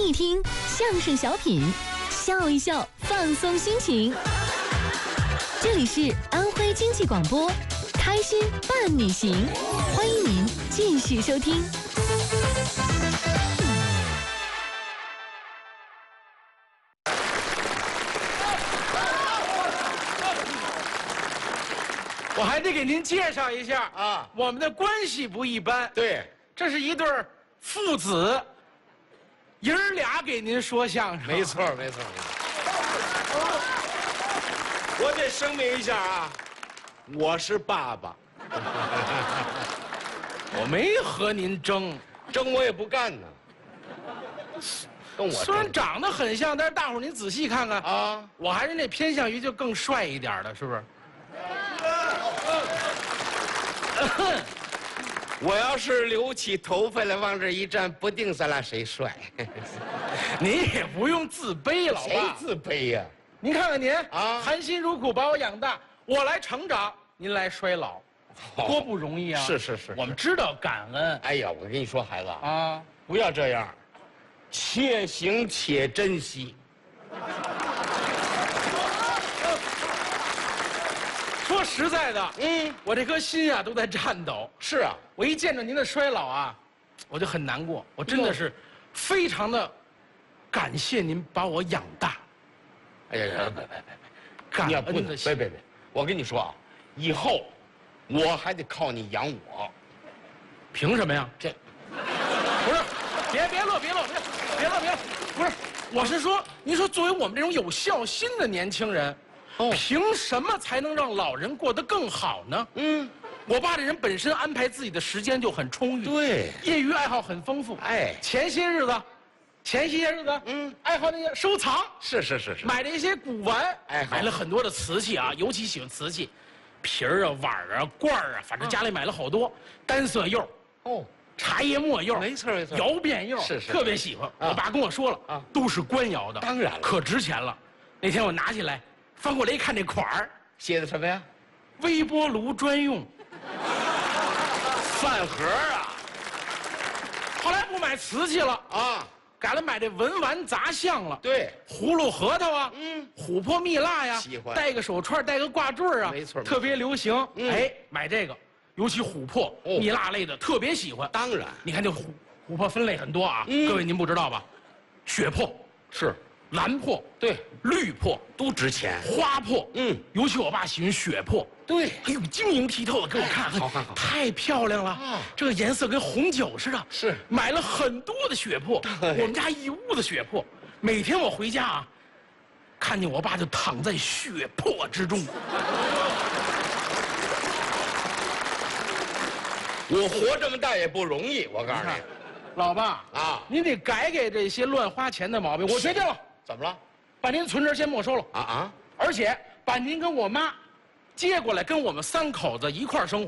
一听相声小品，笑一笑，放松心情。这里是安徽经济广播，开心伴你行，欢迎您继续收听。 我还得给您介绍一下啊， 我们的关系不一般。 对， 这是一对父子，爷儿俩给您说相声。 没错，没错。我得声明一下啊，我是爸爸， 我没和您争， 争我也不干呢。跟我虽然争长得很像，但是大伙儿您仔细看看啊， 我还是那偏向于就更帅一点的，是不是？ 我要是留起头发来往这一站，不定咱俩谁帅。 您也不用自卑，老谁爸。 自卑呀？ 您看看您啊含辛茹苦把我养大，我来成长，您来衰老，多不容易啊！ 是是是， 我们知道感恩哎呀，我跟你说，孩子啊， 啊。 不要这样，且行且珍惜。 说实在的，我这颗心啊都在颤抖。 是啊， 我一见着您的衰老啊，我就很难过。我真的是非常的感谢您把我养大。 哎呀，别， 感你要不能， 恩的心。 别，我跟你说啊，以后我还得靠你养我。 凭什么呀？ 这不是，别乐，不是，我是说，您说作为我们这种有孝心的年轻人，凭什么才能让老人过得更好呢？我爸这人本身安排自己的时间就很充裕， 对， 业余爱好很丰富。 哎， 前些日子，爱好那个收藏， 是， 买了一些古玩， 爱好买了很多的瓷器啊，尤其喜欢瓷器，瓶儿啊、碗儿啊、罐儿啊，反正家里买了好多，单色釉。 哦， 茶叶墨釉， 没错， 窑变釉是特别喜欢。我爸跟我说了啊， 都是官窑的， 当然了可值钱了。那天我拿起来翻过来一看，这款儿写的什么呀？ 微波炉专用， 饭盒啊！ 后来不买瓷器了啊， 改了买这文玩杂项了。 对， 葫芦核桃啊，琥珀蜜蜡呀， 喜欢戴个手串，戴个挂坠啊， 没错特别流行。哎，买这个，尤其琥珀、蜜蜡类的特别喜欢。 当然你看这琥珀分类很多啊，各位您不知道吧？血珀是， 蓝珀， 对， 绿珀， 都值钱。 花珀，尤其我爸喜欢血珀， 对， 哎呦，晶莹剔透的，给我看， 好， 太漂亮了啊！ 这个颜色跟红酒似的， 是买了很多的血珀，我们家一屋子血珀，每天我回家啊，看见我爸就躺在血泊之中。 我活这么大也不容易，我告诉你。 老爸啊， 您得改这些乱花钱的毛病。我决定了， 怎么了？ 把您存折先没收了啊， 而且把您跟我妈接过来，跟我们3口子一块儿生活。